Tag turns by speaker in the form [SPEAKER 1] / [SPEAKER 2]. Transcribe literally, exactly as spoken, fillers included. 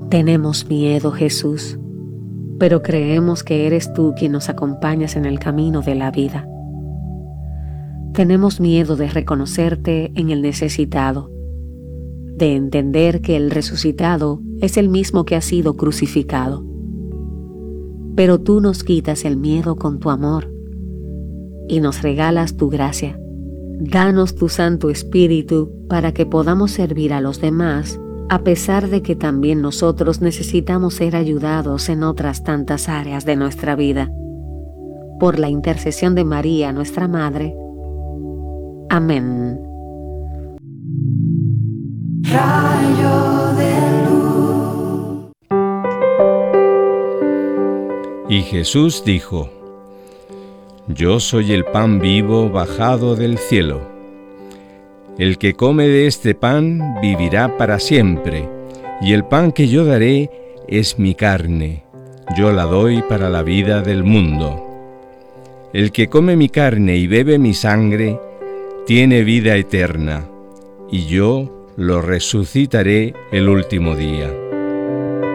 [SPEAKER 1] Tenemos miedo, Jesús, pero creemos que eres tú quien nos acompañas en el camino de la vida. Tenemos miedo de reconocerte en el necesitado, de entender que el resucitado es el mismo que ha sido crucificado. Pero tú nos quitas el miedo con tu amor y nos regalas tu gracia. Danos tu Santo Espíritu para que podamos servir a los demás, a pesar de que también nosotros necesitamos ser ayudados en otras tantas áreas de nuestra vida. Por la intercesión de María, nuestra Madre. Amén.
[SPEAKER 2] Rayo de luz.
[SPEAKER 3] Y Jesús dijo: Yo soy el pan vivo bajado del cielo. El que come de este pan vivirá para siempre, y el pan que yo daré es mi carne. Yo la doy para la vida del mundo. El que come mi carne y bebe mi sangre tiene vida eterna, y yo lo resucitaré el último día.